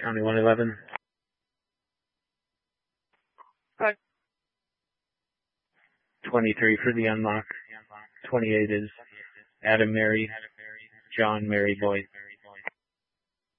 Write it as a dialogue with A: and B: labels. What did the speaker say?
A: County 111.
B: Good.
A: 23 for the unlock. 28 is Adam Mary, John Mary Boy.